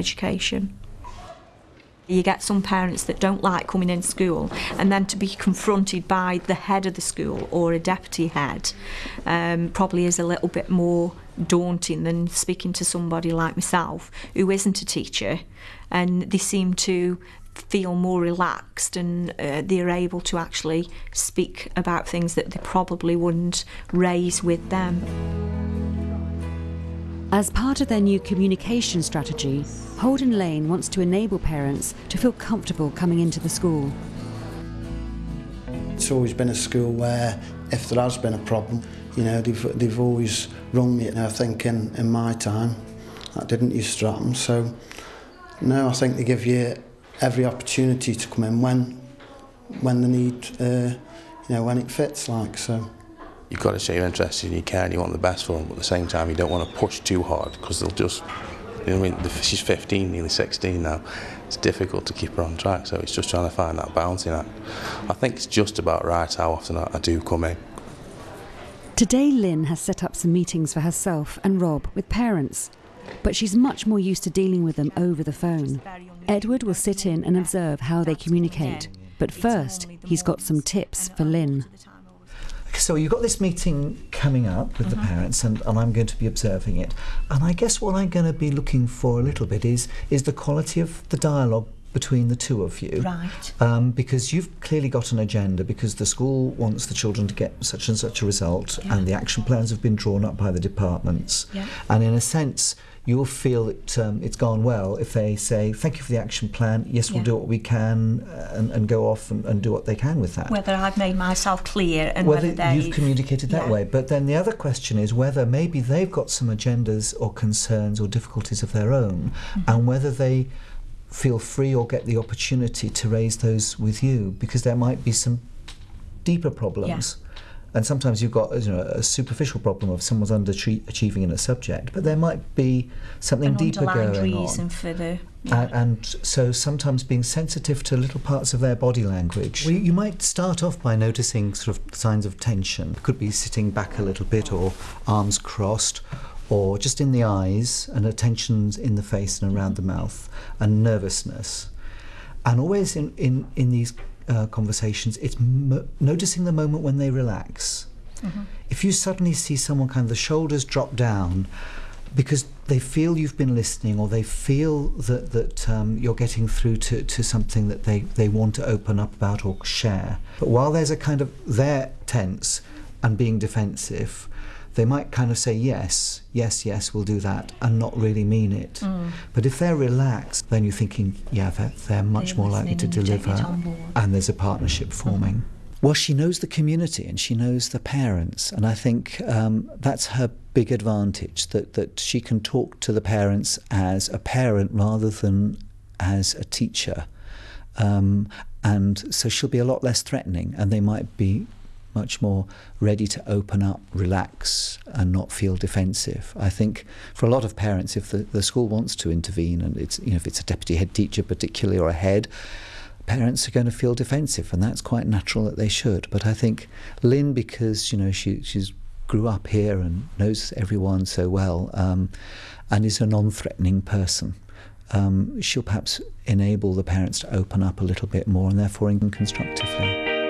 education. You get some parents that don't like coming in school, and then to be confronted by the head of the school or a deputy head probably is a little bit more daunting than speaking to somebody like myself who isn't a teacher, and they seem to feel more relaxed and they're able to actually speak about things that they probably wouldn't raise with them. As part of their new communication strategy, Holden Lane wants to enable parents to feel comfortable coming into the school. It's always been a school where if there has been a problem, you know, they've always rung me, and I think in my time that didn't used to happen. So no, I think they give you every opportunity to come in when they need, you know, when it fits, like so. You've got to show your interest and you care and you want the best for them, but at the same time you don't want to push too hard because they'll just, you know what I mean, she's 15, nearly 16 now. It's difficult to keep her on track, so it's just trying to find that balancing act. I think it's just about right how often I do come in. Today Lynn has set up some meetings for herself and Rob with parents, but she's much more used to dealing with them over the phone. Edward will sit in and observe how they communicate, but first he's got some tips for Lynn. So you've got this meeting coming up with the parents, and I'm going to be observing it. And I guess what I'm going to be looking for a little bit is the quality of the dialogue between the two of you. Right. Because you've clearly got an agenda, because the school wants the children to get such and such a result, and the action plans have been drawn up by the departments. And in a sense, you'll feel that it's gone well if they say, thank you for the action plan, yes, we'll do what we can, and go off and do what they can with that. Whether I've made myself clear and whether you've communicated that way. But then the other question is whether maybe they've got some agendas or concerns or difficulties of their own, and whether they feel free or get the opportunity to raise those with you, because there might be some deeper problems. And sometimes you've got, you know, a superficial problem of someone's underachieving in a subject, but there might be something deeper going reason on. For the, and so sometimes being sensitive to little parts of their body language. Well, you might start off by noticing sort of signs of tension. It could be sitting back a little bit, or arms crossed, or just in the eyes, and tensions in the face and around the mouth, and nervousness. And always in these conversations, it's noticing the moment when they relax. If you suddenly see someone kind of the shoulders drop down because they feel you've been listening, or they feel that you're getting through to something that they want to open up about or share. But while there's a kind of, they're tense and being defensive, they might kind of say yes, yes, yes, we'll do that, and not really mean it. But if they're relaxed, then you're thinking, yeah, they're much more likely to deliver, and there's a partnership forming. Well, she knows the community and she knows the parents, and I think that's her big advantage, that she can talk to the parents as a parent rather than as a teacher. And so she'll be a lot less threatening, and they might be much more ready to open up, relax, and not feel defensive. I think for a lot of parents, if the school wants to intervene, and it's, you know, if it's a deputy head teacher particularly, or a head, parents are going to feel defensive, and that's quite natural that they should. But I think Lynn, because, you know, she's grew up here and knows everyone so well, and is a non-threatening person, she'll perhaps enable the parents to open up a little bit more, and therefore constructively.